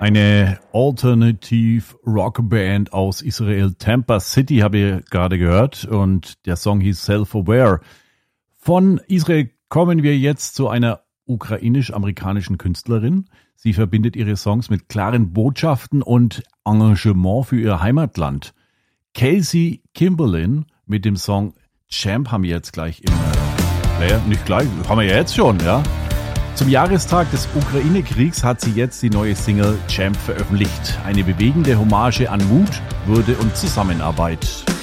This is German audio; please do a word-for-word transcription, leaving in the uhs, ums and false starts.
Eine Alternative Rockband aus Israel, Tampa City, habe ich gerade gehört, und der Song hieß Self-Aware. Von Israel kommen wir jetzt zu einer ukrainisch-amerikanischen Künstlerin. Sie verbindet ihre Songs mit klaren Botschaften und Engagement für ihr Heimatland. Kelsey Kimberlin mit dem Song Champ haben wir jetzt gleich im Player. Nicht gleich, haben wir ja jetzt schon, ja. Zum Jahrestag des Ukraine-Kriegs hat sie jetzt die neue Single Champ veröffentlicht. Eine bewegende Hommage an Mut, Würde und Zusammenarbeit.